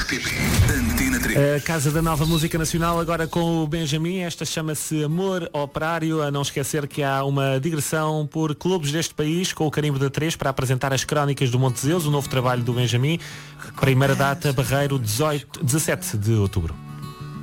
RTP Antena 3. A Casa da Nova Música Nacional agora com o Benjamin. Esta chama-se Amor Operário. A não esquecer que há uma digressão por clubes deste país com o carimbo da 3 para apresentar as Crónicas do Monte Zeus, o novo trabalho do Benjamin. Primeira data, Barreiro, 17 de outubro.